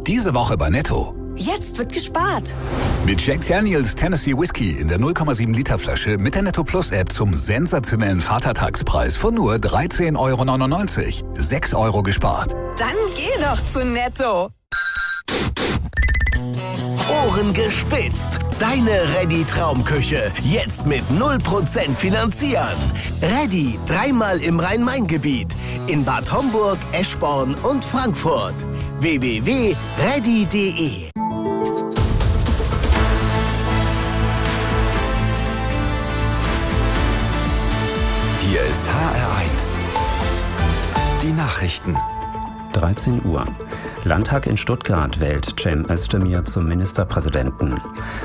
Diese Woche bei Netto. Jetzt wird gespart. Mit Jack Daniels Tennessee Whiskey in der 0,7 Liter Flasche mit der Netto Plus App zum sensationellen Vatertagspreis von nur 13,99 €. 6 € gespart. Dann geh doch zu Netto. Ohren gespitzt. Deine Reddy Traumküche. Jetzt mit 0% finanzieren. Reddy dreimal im Rhein-Main-Gebiet. In Bad Homburg, Eschborn und Frankfurt. www.reddy.de. Hier ist HR1. Die Nachrichten. 13 Uhr. Landtag in Stuttgart wählt Cem Özdemir zum Ministerpräsidenten.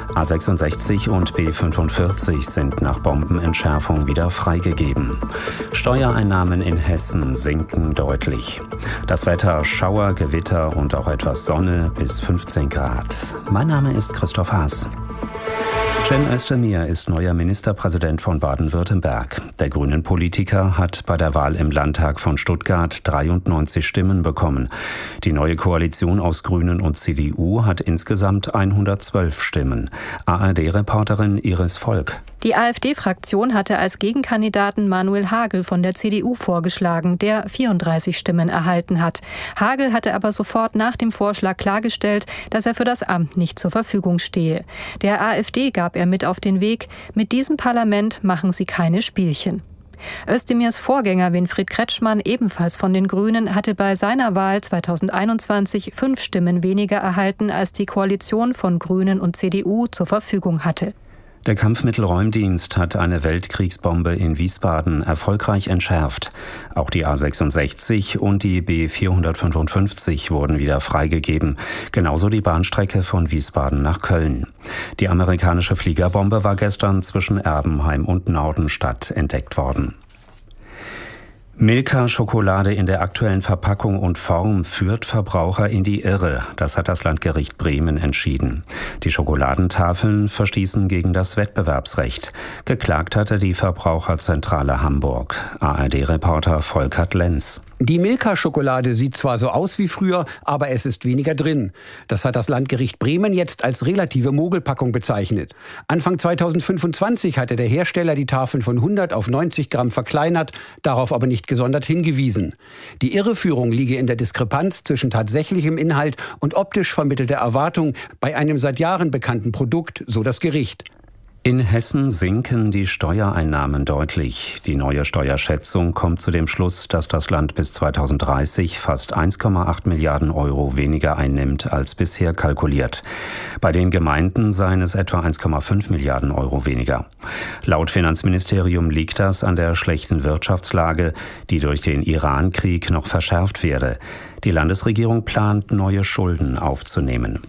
A66 und B45 sind nach Bombenentschärfung wieder freigegeben. Steuereinnahmen in Hessen sinken deutlich. Das Wetter: Schauer, Gewitter und auch etwas Sonne bis 15 Grad. Mein Name ist Christoph Haas. Cem Özdemir ist neuer Ministerpräsident von Baden-Württemberg. Der Grünen-Politiker hat bei der Wahl im Landtag von Stuttgart 93 Stimmen bekommen. Die neue Koalition aus Grünen und CDU hat insgesamt 112 Stimmen. ARD-Reporterin Iris Volk. Die AfD-Fraktion hatte als Gegenkandidaten Manuel Hagel von der CDU vorgeschlagen, der 34 Stimmen erhalten hat. Hagel hatte aber sofort nach dem Vorschlag klargestellt, dass er für das Amt nicht zur Verfügung stehe. Der AfD gab er mit auf den Weg: Mit diesem Parlament machen Sie keine Spielchen. Özdemirs Vorgänger Winfried Kretschmann, ebenfalls von den Grünen, hatte bei seiner Wahl 2021 5 Stimmen weniger erhalten, als die Koalition von Grünen und CDU zur Verfügung hatte. Der Kampfmittelräumdienst hat eine Weltkriegsbombe in Wiesbaden erfolgreich entschärft. Auch die A66 und die B455 wurden wieder freigegeben. Genauso die Bahnstrecke von Wiesbaden nach Köln. Die amerikanische Fliegerbombe war gestern zwischen Erbenheim und Nordenstadt entdeckt worden. Milka-Schokolade in der aktuellen Verpackung und Form führt Verbraucher in die Irre. Das hat das Landgericht Bremen entschieden. Die Schokoladentafeln verstießen gegen das Wettbewerbsrecht. Geklagt hatte die Verbraucherzentrale Hamburg. ARD-Reporter Volkert Lenz. Die Milka-Schokolade sieht zwar so aus wie früher, aber es ist weniger drin. Das hat das Landgericht Bremen jetzt als relative Mogelpackung bezeichnet. Anfang 2025 hatte der Hersteller die Tafeln von 100 auf 90 Gramm verkleinert, darauf aber nicht gesondert hingewiesen. Die Irreführung liege in der Diskrepanz zwischen tatsächlichem Inhalt und optisch vermittelter Erwartung bei einem seit Jahren bekannten Produkt, so das Gericht. In Hessen sinken die Steuereinnahmen deutlich. Die neue Steuerschätzung kommt zu dem Schluss, dass das Land bis 2030 fast 1,8 Milliarden € weniger einnimmt als bisher kalkuliert. Bei den Gemeinden seien es etwa 1,5 Milliarden € weniger. Laut Finanzministerium liegt das an der schlechten Wirtschaftslage, die durch den Iran-Krieg noch verschärft werde. Die Landesregierung plant, neue Schulden aufzunehmen.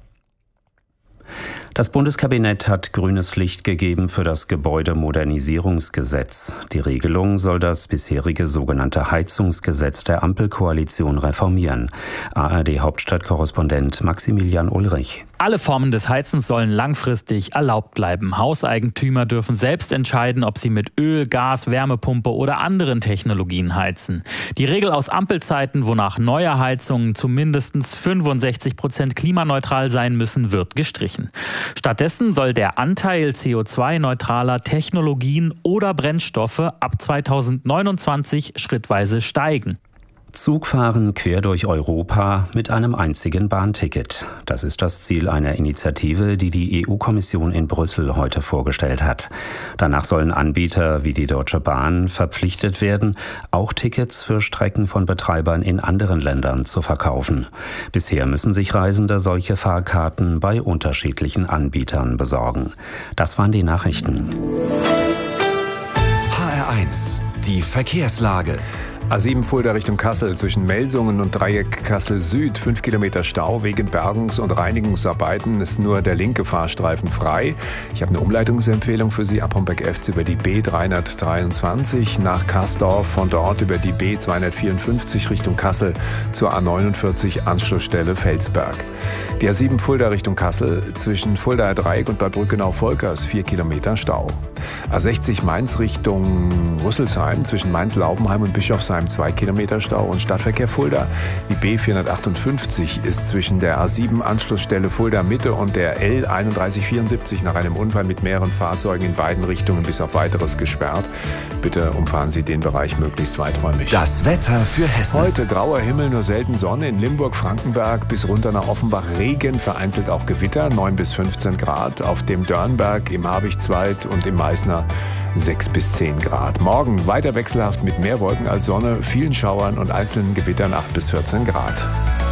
Das Bundeskabinett hat grünes Licht gegeben für das Gebäudemodernisierungsgesetz. Die Regelung soll das bisherige sogenannte Heizungsgesetz der Ampelkoalition reformieren. ARD-Hauptstadtkorrespondent Maximilian Ulrich. Alle Formen des Heizens sollen langfristig erlaubt bleiben. Hauseigentümer dürfen selbst entscheiden, ob sie mit Öl, Gas, Wärmepumpe oder anderen Technologien heizen. Die Regel aus Ampelzeiten, wonach neue Heizungen zu mindestens 65% klimaneutral sein müssen, wird gestrichen. Stattdessen soll der Anteil CO2-neutraler Technologien oder Brennstoffe ab 2029 schrittweise steigen. Zugfahren quer durch Europa mit einem einzigen Bahnticket. Das ist das Ziel einer Initiative, die die EU-Kommission in Brüssel heute vorgestellt hat. Danach sollen Anbieter wie die Deutsche Bahn verpflichtet werden, auch Tickets für Strecken von Betreibern in anderen Ländern zu verkaufen. Bisher müssen sich Reisende solche Fahrkarten bei unterschiedlichen Anbietern besorgen. Das waren die Nachrichten. HR1, die Verkehrslage. A7 Fulda Richtung Kassel zwischen Melsungen und Dreieck Kassel Süd. 5 Kilometer Stau wegen Bergungs- und Reinigungsarbeiten ist nur der linke Fahrstreifen frei. Ich habe eine Umleitungsempfehlung für Sie ab Homberg-Efz über die B323 nach Kasdorf, von dort über die B254 Richtung Kassel zur A49 Anschlussstelle Felsberg. Die A7 Fulda Richtung Kassel zwischen Fuldaer Dreieck und Bad Brückenau-Volkers 4 Kilometer Stau. A60 Mainz Richtung Rüsselsheim zwischen Mainz-Laubenheim und Bischofsheim Hildesheim 2 Kilometer Stau und Stadtverkehr Fulda. Die B458 ist zwischen der A7-Anschlussstelle Fulda Mitte und der L3174 nach einem Unfall mit mehreren Fahrzeugen in beiden Richtungen bis auf Weiteres gesperrt. Bitte umfahren Sie den Bereich möglichst weiträumig. Das Wetter für Hessen. Heute grauer Himmel, nur selten Sonne. In Limburg, Frankenberg bis runter nach Offenbach Regen, vereinzelt auch Gewitter, 9 bis 15 Grad. Auf dem Dörnberg, im Habichtswald und im Meißner 6 bis 10 Grad. Morgen weiter wechselhaft mit mehr Wolken als Sonne, vielen Schauern und einzelnen Gewittern 8 bis 14 Grad.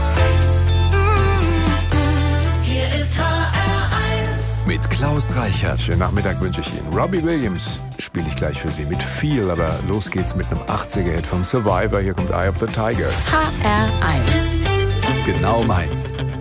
Hier ist HR1 mit Klaus Reichert. Schönen Nachmittag wünsche ich Ihnen. Robbie Williams spiele ich gleich für Sie mit Feel, aber los geht's mit einem 80er-Hit von Survivor. Hier kommt Eye of the Tiger. HR1 Genau meins.